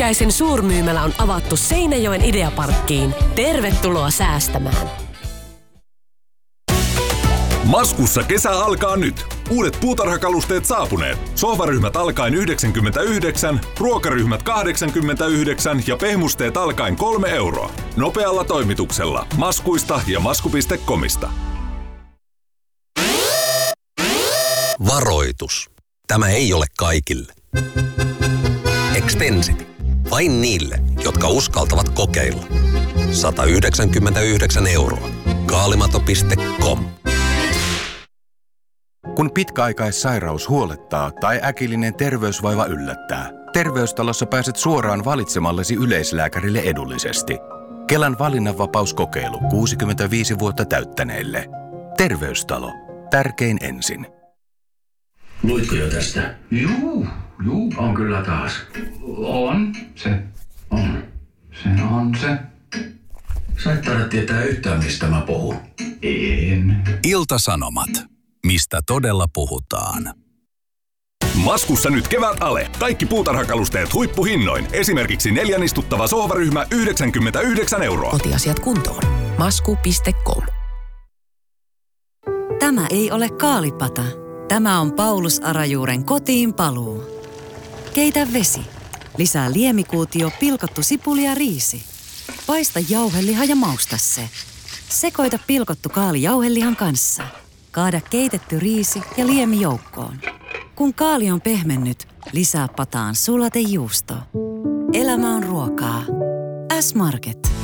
Kyyhkäisen suurmyymälä on avattu Seinäjoen Ideaparkkiin. Tervetuloa säästämään. Maskussa kesä alkaa nyt. Uudet puutarhakalusteet saapuneet. Sohvaryhmät alkaen 99, ruokaryhmät 89 ja pehmusteet alkaen 3 euroa. Nopealla toimituksella. Maskuista ja masku.comista. Varoitus. Tämä ei ole kaikille. Extensity. Vain niille, jotka uskaltavat kokeilla. 199 euroa. Kaalimato.com. Kun pitkäaikaissairaus huolettaa tai äkillinen terveysvaiva yllättää, Terveystalossa pääset suoraan valitsemallesi yleislääkärille edullisesti. Kelan valinnanvapauskokeilu 65 vuotta täyttäneille. Terveystalo. Tärkein ensin. Luitko jo tästä? Juu, on kyllä taas. On se. Sä et taida tietää yhtään, mistä mä puhun. En. Ilta-Sanomat. Mistä todella puhutaan? Maskussa nyt kevät ale. Kaikki puutarhakalusteet huippuhinnoin. Esimerkiksi 4 istuttava sohvaryhmä 99 euroa. Kotiasiat kuntoon. Masku.com. Tämä ei ole kaalipata. Tämä on Paulus Arajuuren kotiin paluu. Keitä vesi. Lisää liemikuutio, pilkottu sipuli ja riisi. Paista jauheliha ja mausta se. Sekoita pilkottu kaali jauhelihan kanssa. Kaada keitetty riisi ja liemi joukkoon. Kun kaali on pehmennyt, lisää pataan sulatejuusto. Elämä on ruokaa. S-Market.